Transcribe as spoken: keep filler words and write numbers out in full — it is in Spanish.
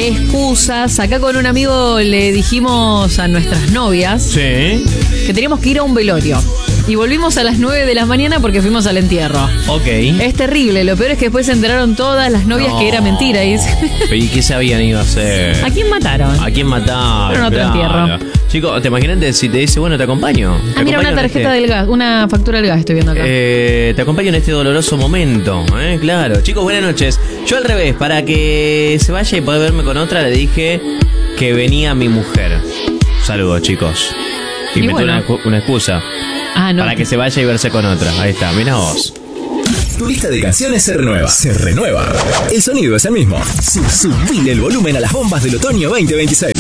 excusas. Acá con un amigo le dijimos a nuestras novias Sí. que teníamos que ir a un velorio. Y volvimos a las nueve de la mañana porque fuimos al entierro. Ok. Es terrible, lo peor es que después se enteraron todas las novias No. que era mentira. Y dice, ¿Y qué se habían ido a hacer? ¿a quién mataron? ¿A quién mataron? Pero en otro entierro. Chicos, ¿te imaginas si te dice, bueno, te acompaño? Te Ah, mira, acompaño una en tarjeta este- del gas, una factura del gas estoy viendo acá. Eh, te acompaño en este doloroso momento, ¿eh? Claro. Chicos, buenas noches. Yo al revés, para que se vaya y poder verme con otra, le dije que venía mi mujer. Saludos, chicos. Y Inventé bueno. una, excu- una excusa ah, no. para que se vaya y verse con otra. Ahí está, mira vos. Tu lista de canciones se renueva. Se renueva. El sonido es el mismo. Su- Subile el volumen a las bombas del otoño veinte veintiséis.